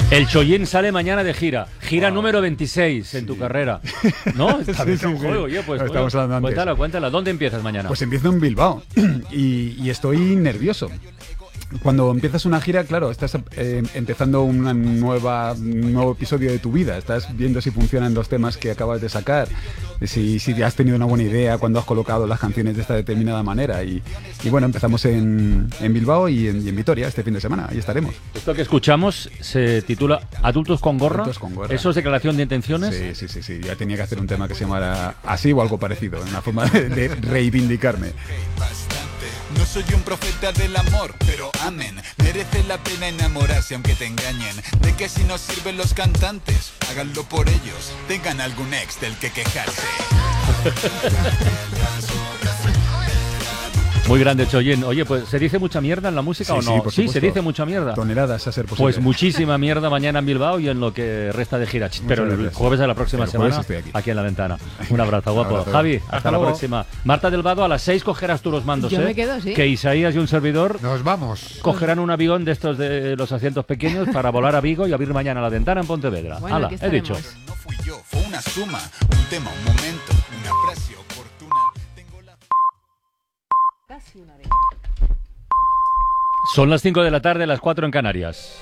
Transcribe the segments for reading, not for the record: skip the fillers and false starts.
El Chollín sale mañana de gira número 26 en tu carrera, ¿no? Está bien, oye, pues estamos hablando antes. Cuéntala, ¿dónde empiezas mañana? Pues empiezo en Bilbao y estoy nervioso. Cuando empiezas una gira, claro, estás empezando un nuevo episodio de tu vida. Estás viendo si funcionan los temas que acabas de sacar, si has tenido una buena idea cuando has colocado las canciones de esta determinada manera. Y bueno, empezamos en Bilbao y en Vitoria este fin de semana. Ahí estaremos. Esto que escuchamos se titula Adultos con gorra. Adultos con gorra. ¿Eso es declaración de intenciones? Sí. Ya tenía que hacer un tema que se llamara así o algo parecido, una forma de reivindicarme. No soy un profeta del amor, pero amén. Merece la pena enamorarse aunque te engañen. De que si no sirven los cantantes, háganlo por ellos. Tengan algún ex del que quejarse. Muy grande, Chollín. Oye, pues ¿se dice mucha mierda en la música o no? Sí, se dice mucha mierda. Toneladas a ser posible. Pues muchísima mierda mañana en Bilbao y en lo que resta de gira. Pero el jueves de la próxima semana aquí en La Ventana. Un abrazo, guapo. Javi, hasta la próxima. Marta del Vado, a las 6 cogerás tú los mandos, Yo me quedo, sí. Que Isaías y un servidor nos vamos. Cogerán un avión de estos de los asientos pequeños para volar a Vigo y abrir mañana La Ventana en Pontevedra. Bueno, hala, he dicho. No fui yo, fue una suma, un tema, un momento, una frase oportuna. Tengo la fe. Casi una vez. Son las 5 de la tarde, las 4 en Canarias.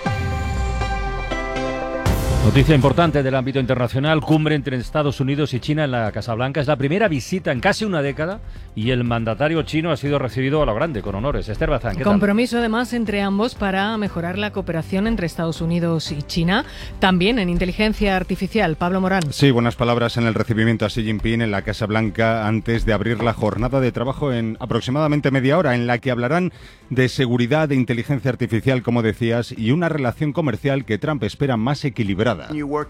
Noticia importante del ámbito internacional, cumbre entre Estados Unidos y China en la Casa Blanca. Es la primera visita en casi una década y el mandatario chino ha sido recibido a lo grande, con honores. Esther Bazán, ¿qué tal? Compromiso además entre ambos para mejorar la cooperación entre Estados Unidos y China, también en inteligencia artificial. Pablo Morán. Sí, buenas palabras en el recibimiento a Xi Jinping en la Casa Blanca antes de abrir la jornada de trabajo en aproximadamente media hora, en la que hablarán de seguridad, de inteligencia artificial, como decías, y una relación comercial que Trump espera más equilibrada.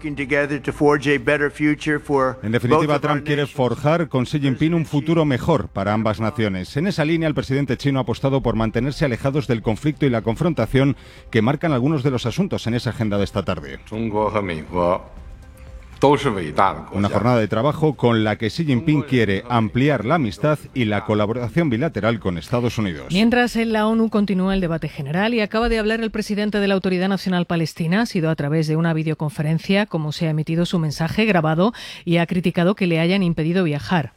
En definitiva, Trump quiere forjar con Xi Jinping un futuro mejor para ambas naciones. En esa línea, el presidente chino ha apostado por mantenerse alejados del conflicto y la confrontación que marcan algunos de los asuntos en esa agenda de esta tarde. Una jornada de trabajo con la que Xi Jinping quiere ampliar la amistad y la colaboración bilateral con Estados Unidos. Mientras en la ONU continúa el debate general y acaba de hablar el presidente de la Autoridad Nacional Palestina, ha sido a través de una videoconferencia como se ha emitido su mensaje grabado y ha criticado que le hayan impedido viajar.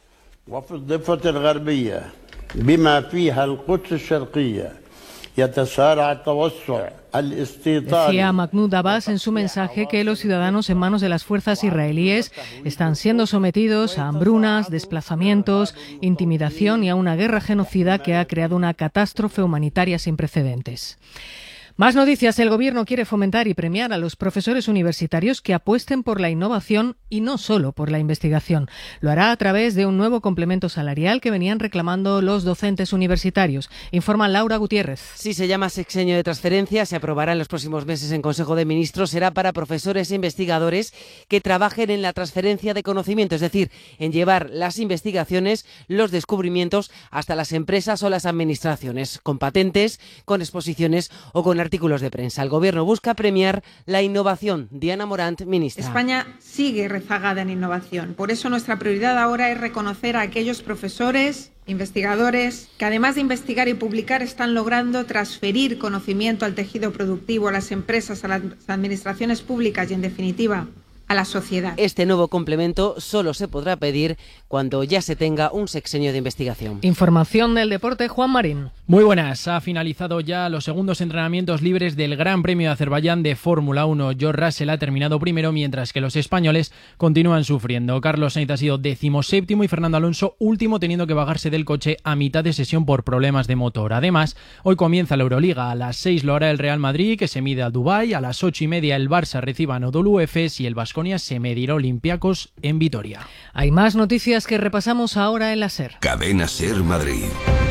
Decía Mahmoud Abbas en su mensaje que los ciudadanos en manos de las fuerzas israelíes están siendo sometidos a hambrunas, desplazamientos, intimidación y a una guerra genocida que ha creado una catástrofe humanitaria sin precedentes. Más noticias. El Gobierno quiere fomentar y premiar a los profesores universitarios que apuesten por la innovación y no solo por la investigación. Lo hará a través de un nuevo complemento salarial que venían reclamando los docentes universitarios. Informa Laura Gutiérrez. Sí, se llama sexenio de transferencia. Se aprobará en los próximos meses en Consejo de Ministros. Será para profesores e investigadores que trabajen en la transferencia de conocimiento, es decir, en llevar las investigaciones, los descubrimientos hasta las empresas o las administraciones, con patentes, con exposiciones o con artículos de prensa. El Gobierno busca premiar la innovación. Diana Morant, ministra. España sigue rezagada en innovación. Por eso nuestra prioridad ahora es reconocer a aquellos profesores, investigadores, que además de investigar y publicar están logrando transferir conocimiento al tejido productivo, a las empresas, a las administraciones públicas y, en definitiva, a la sociedad. Este nuevo complemento solo se podrá pedir cuando ya se tenga un sexenio de investigación. Información del deporte, Juan Marín. Muy buenas. Ha finalizado ya los segundos entrenamientos libres del Gran Premio de Azerbaiyán de Fórmula 1. George Russell ha terminado primero, mientras que los españoles continúan sufriendo. Carlos Sainz ha sido 17º y Fernando Alonso último, teniendo que bajarse del coche a mitad de sesión por problemas de motor. Además, hoy comienza la Euroliga. A las 6 lo hará el Real Madrid, que se mide al Dubái. A las 8:30 el Barça reciba a Anadolu Efes y el Baskonia se medirá Olympiacos en Vitoria. Hay más noticias que repasamos ahora en la SER. Cadena SER Madrid.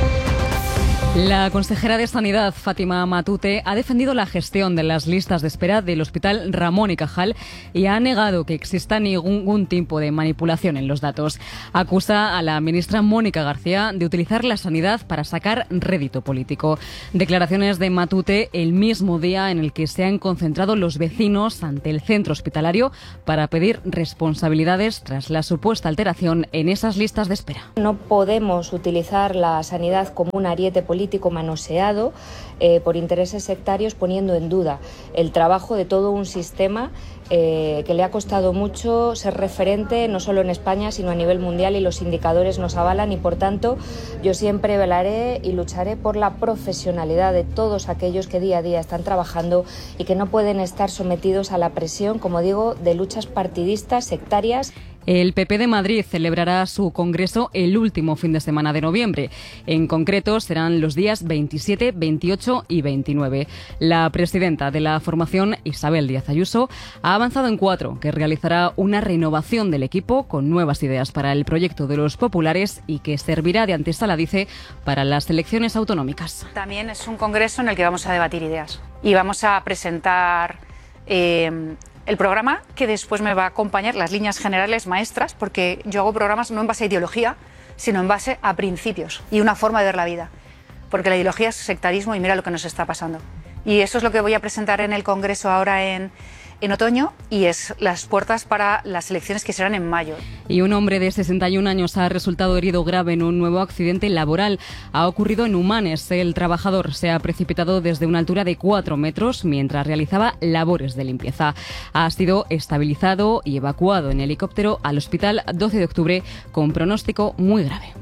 La consejera de Sanidad, Fátima Matute, ha defendido la gestión de las listas de espera del Hospital Ramón y Cajal y ha negado que exista ningún tipo de manipulación en los datos. Acusa a la ministra Mónica García de utilizar la sanidad para sacar rédito político. Declaraciones de Matute el mismo día en el que se han concentrado los vecinos ante el centro hospitalario para pedir responsabilidades tras la supuesta alteración en esas listas de espera. No podemos utilizar la sanidad como un ariete político político manoseado por intereses sectarios, poniendo en duda el trabajo de todo un sistema que le ha costado mucho ser referente, no solo en España, sino a nivel mundial, y los indicadores nos avalan, y por tanto yo siempre velaré y lucharé por la profesionalidad de todos aquellos que día a día están trabajando y que no pueden estar sometidos a la presión, como digo, de luchas partidistas, sectarias. El PP de Madrid celebrará su congreso el último fin de semana de noviembre. En concreto, serán los días 27, 28 y 29. La presidenta de la formación, Isabel Díaz Ayuso, ha avanzado en 4, que realizará una renovación del equipo con nuevas ideas para el proyecto de los populares y que servirá de antesala, dice, para las elecciones autonómicas. También es un congreso en el que vamos a debatir ideas y vamos a presentar el programa que después me va a acompañar, las líneas generales maestras, porque yo hago programas no en base a ideología, sino en base a principios y una forma de ver la vida. Porque la ideología es sectarismo y mira lo que nos está pasando. Y eso es lo que voy a presentar en el Congreso ahora en otoño, y es las puertas para las elecciones que serán en mayo. Y un hombre de 61 años ha resultado herido grave en un nuevo accidente laboral. Ha ocurrido en Humanes. El trabajador se ha precipitado desde una altura de 4 metros mientras realizaba labores de limpieza. Ha sido estabilizado y evacuado en helicóptero al Hospital 12 de Octubre con pronóstico muy grave.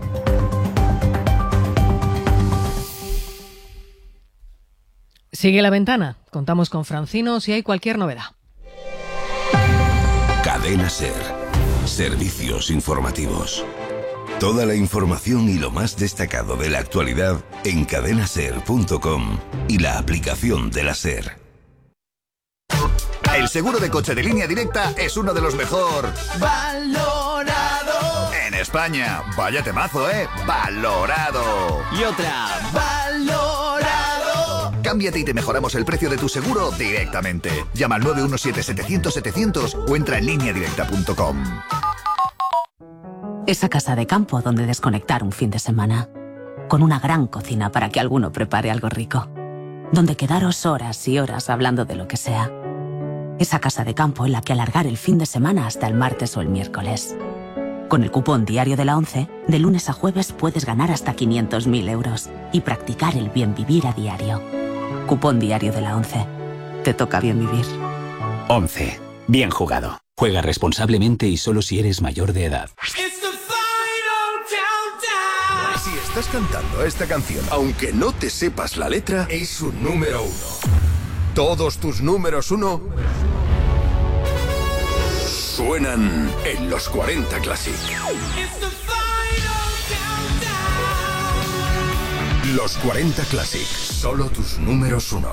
Sigue La Ventana. Contamos con Francino si hay cualquier novedad. Cadena SER. Servicios informativos. Toda la información y lo más destacado de la actualidad en cadenaser.com y la aplicación de la SER. El seguro de coche de Línea Directa es uno de los mejor valorado en España. Vaya temazo, ¿eh? Valorado. Y otra, valorado. Cámbiate y te mejoramos el precio de tu seguro directamente. Llama al 917-700-700 o entra en lineadirecta.com. Esa casa de campo donde desconectar un fin de semana. Con una gran cocina para que alguno prepare algo rico. Donde quedaros horas y horas hablando de lo que sea. Esa casa de campo en la que alargar el fin de semana hasta el martes o el miércoles. Con el cupón diario de la ONCE, de lunes a jueves puedes ganar hasta 500.000 euros y practicar el bien vivir a diario. Cupón diario de la ONCE. Te toca bien vivir. ONCE. Bien jugado. Juega responsablemente y solo si eres mayor de edad. Si estás cantando esta canción, aunque no te sepas la letra, es un número 1. Todos tus números 1 suenan en los 40 Classic. Los 40 Classic, solo tus números 1.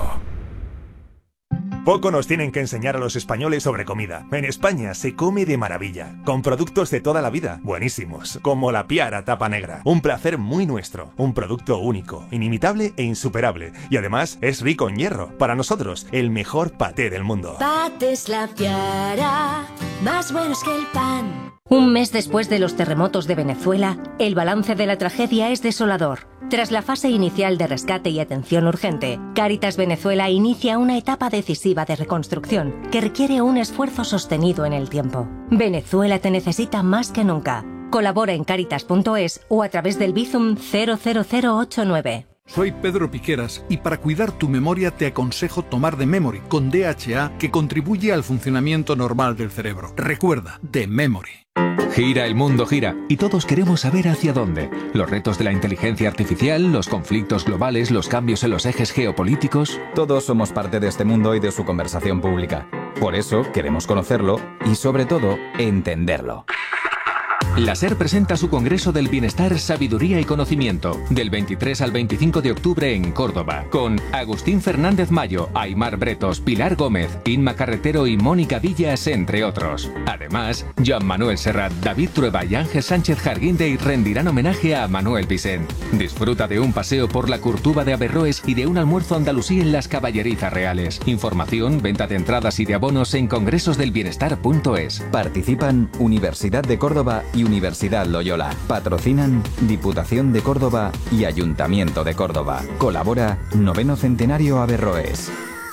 Poco nos tienen que enseñar a los españoles sobre comida. En España se come de maravilla, con productos de toda la vida, buenísimos, como la Piara tapa negra. Un placer muy nuestro, un producto único, inimitable e insuperable. Y además es rico en hierro. Para nosotros, el mejor paté del mundo. Patés La Piara, más buenos que el pan. Un mes después de los terremotos de Venezuela, el balance de la tragedia es desolador. Tras la fase inicial de rescate y atención urgente, Cáritas Venezuela inicia una etapa decisiva de reconstrucción que requiere un esfuerzo sostenido en el tiempo. Venezuela te necesita más que nunca. Colabora en caritas.es o a través del Bizum 00089. Soy Pedro Piqueras y para cuidar tu memoria te aconsejo tomar The Memory con DHA, que contribuye al funcionamiento normal del cerebro. Recuerda, The Memory. Gira el mundo, gira, y todos queremos saber hacia dónde. Los retos de la inteligencia artificial, los conflictos globales, los cambios en los ejes geopolíticos. Todos somos parte de este mundo y de su conversación pública. Por eso queremos conocerlo y, sobre todo, entenderlo. La SER presenta su Congreso del Bienestar, Sabiduría y Conocimiento, del 23 al 25 de octubre en Córdoba, con Agustín Fernández Mayo, Aymar Bretos, Pilar Gómez, Inma Carretero y Mónica Villas, entre otros. Además, Joan Manuel Serrat, David Trueba y Ángel Sánchez Jarguindey rendirán homenaje a Manuel Vicent. Disfruta de un paseo por la Curtuba de Averroes y de un almuerzo andalusí en las Caballerizas Reales. Información, venta de entradas y de abonos en congresosdelbienestar.es. Participan Universidad de Córdoba y Universidad Loyola. Patrocinan Diputación de Córdoba y Ayuntamiento de Córdoba. Colabora 9º Centenario Averroes.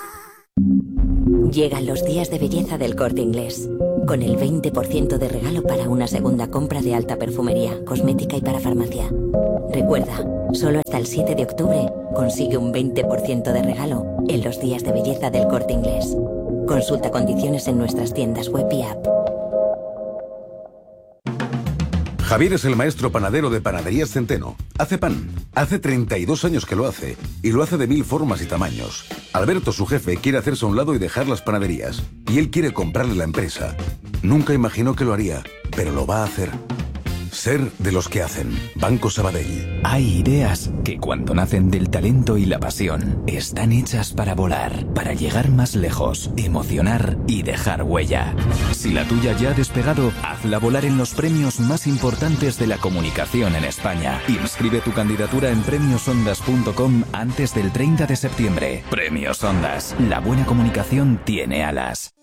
Llegan los días de belleza del Corte Inglés, con el 20% de regalo para una segunda compra de alta perfumería, cosmética y para farmacia. Recuerda, solo hasta el 7 de octubre consigue un 20% de regalo en los días de belleza del Corte Inglés. Consulta condiciones en nuestras tiendas web y app. Javier es el maestro panadero de Panaderías Centeno. Hace pan. Hace 32 años que lo hace. Y lo hace de 1000 formas y tamaños. Alberto, su jefe, quiere hacerse a un lado y dejar las panaderías. Y él quiere comprarle la empresa. Nunca imaginó que lo haría, pero lo va a hacer. Ser de los que hacen. Banco Sabadell. Hay ideas que cuando nacen del talento y la pasión, están hechas para volar, para llegar más lejos, emocionar y dejar huella. Si la tuya ya ha despegado, hazla volar en los premios más importantes de la comunicación en España. Inscribe tu candidatura en premiosondas.com antes del 30 de septiembre. Premios Ondas. La buena comunicación tiene alas.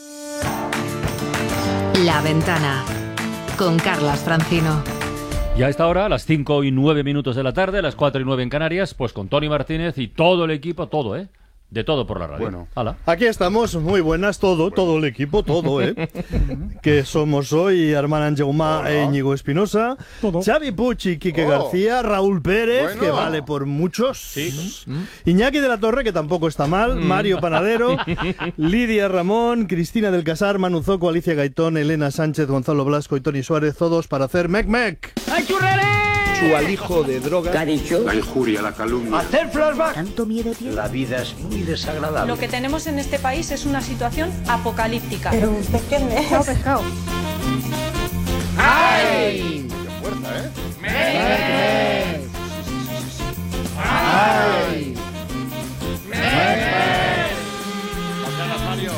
La Ventana. Con Carlas Francino. Y a esta hora, a las 5:09 de la tarde, las 4:09 en Canarias, pues con Toni Martínez y todo el equipo, todo, de todo por la radio. Bueno, hala. Aquí estamos, muy buenas, todo el equipo, todo, que somos hoy Armand Angeumá e Íñigo Espinosa, Xavi Puig y Quique García, Raúl Pérez, que vale por muchos, Iñaki de la Torre, que tampoco está mal, Mario Panadero, Lidia Ramón, Cristina del Casar, Manu Zoco, Alicia Gaitón, Elena Sánchez, Gonzalo Blasco y Tony Suárez, todos para hacer Mec. ¡Ay, churrere! Su alijo de drogas. ¿Qué ha dicho? La injuria, la calumnia. Hacer flashback. ¿Tanto miedo tiene? La vida es muy desagradable. Lo que tenemos en este país es una situación apocalíptica. Pero usted qué es. Pescado. ¡Ay! ¡Qué fuerza, ¡Mec! ¡Ay! ¡Mec! Mario!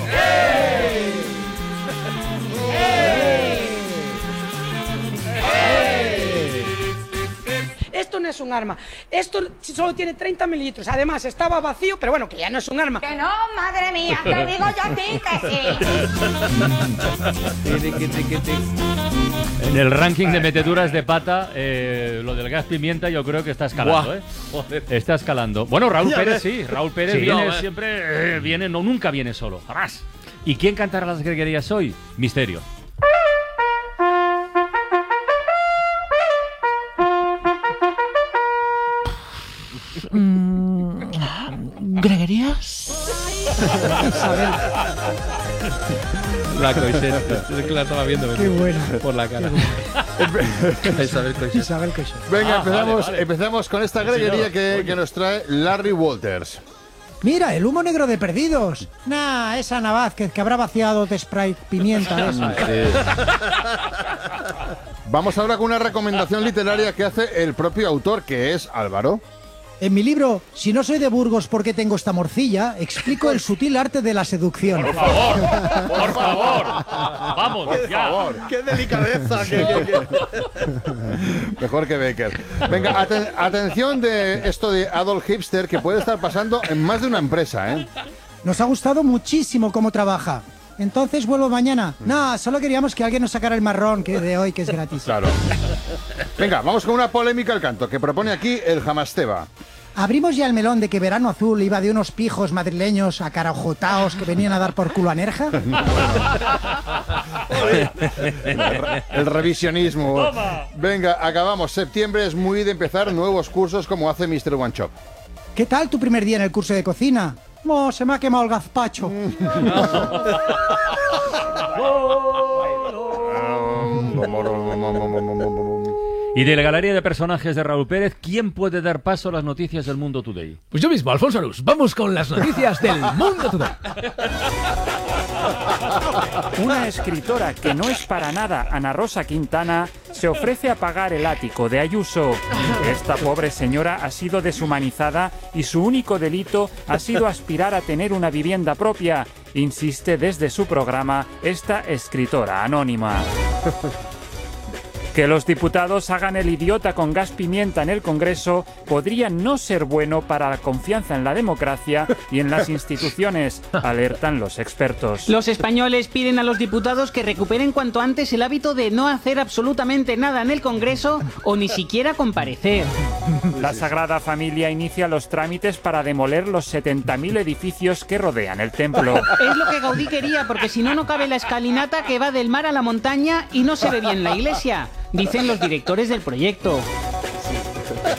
Esto no es un arma. Esto solo tiene 30 mililitros. Además, estaba vacío, pero bueno, que ya no es un arma. Que no, madre mía, te digo yo a ti que sí. En el ranking de meteduras de pata, lo del gas pimienta yo creo que está escalando, Está escalando. Bueno, Raúl Pérez sí. Raúl Pérez viene siempre, nunca viene solo, jamás. ¿Y quién cantará las greguerías hoy? Misterio. ¿Greguerías? Isabel. La Coixet. Es que la estaba viendo. Qué buena. Por la cara. Isabel Coixet. Venga, empezamos con esta greguería que nos trae Larry Walters. Mira, el humo negro de Perdidos. Nah, esa Ana Vázquez que habrá vaciado de Sprite pimienta. Eso. Vamos ahora con una recomendación literaria que hace el propio autor, que es Álvaro. En mi libro, Si no soy de Burgos, ¿por qué tengo esta morcilla?, explico el sutil arte de la seducción. Por favor. Vamos, ya. ¡Qué delicadeza! Mejor que Becker. Venga, atención de esto de Adolf Hipster, que puede estar pasando en más de una empresa, Nos ha gustado muchísimo cómo trabaja. Entonces vuelvo mañana. No, solo queríamos que alguien nos sacara el marrón de hoy, que es gratis. Claro. Venga, vamos con una polémica al canto que propone aquí el Jamasteba. Abrimos ya el melón de que Verano Azul iba de unos pijos madrileños acarajotaos que venían a dar por culo a Nerja. El revisionismo. Toma. Venga, acabamos. Septiembre es muy de empezar nuevos cursos como hace Mr. One Shop. ¿Qué tal tu primer día en el curso de cocina? No, se me ha quemado el gazpacho. Y de la galería de personajes de Raúl Pérez, ¿quién puede dar paso a las noticias del Mundo Today? Pues yo mismo, Alfonso Arús. Vamos con las noticias del Mundo Today. Una escritora que no es para nada Ana Rosa Quintana se ofrece a pagar el ático de Ayuso. Esta pobre señora ha sido deshumanizada y su único delito ha sido aspirar a tener una vivienda propia, insiste desde su programa esta escritora anónima. Que los diputados hagan el idiota con gas pimienta en el Congreso podría no ser bueno para la confianza en la democracia y en las instituciones, alertan los expertos. Los españoles piden a los diputados que recuperen cuanto antes el hábito de no hacer absolutamente nada en el Congreso o ni siquiera comparecer. La Sagrada Familia inicia los trámites para demoler los 70.000 edificios que rodean el templo. Es lo que Gaudí quería, porque si no, no cabe la escalinata que va del mar a la montaña y no se ve bien la iglesia, dicen los directores del proyecto.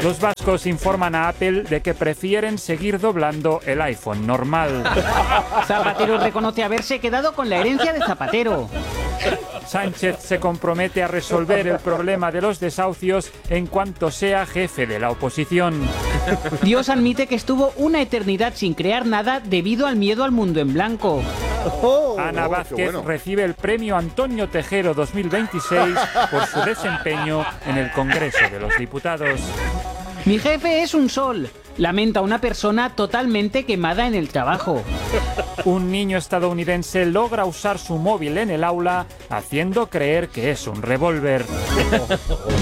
Los vascos informan a Apple de que prefieren seguir doblando el iPhone normal. Zapatero reconoce haberse quedado con la herencia de Zapatero. Sánchez se compromete a resolver el problema de los desahucios en cuanto sea jefe de la oposición. Dios admite que estuvo una eternidad sin crear nada debido al miedo al mundo en blanco. Ana Vázquez recibe el premio Antonio Tejero 2026 por su desempeño en el Congreso de los Diputados. Mi jefe es un sol. Lamenta una persona totalmente quemada en el trabajo. Un niño estadounidense logra usar su móvil en el aula haciendo creer que es un revólver.